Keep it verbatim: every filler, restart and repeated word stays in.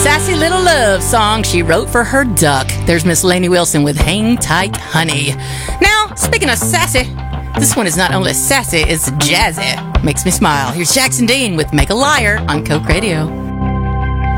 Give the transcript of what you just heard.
sassy little love song she wrote for her duck. There's Miss Lainey Wilson with Hang Tight Honey. Now, speaking of sassy, this one is not only sassy, it's jazzy. Makes me smile. Here's Jackson Dean with Make a Liar on Coke Radio.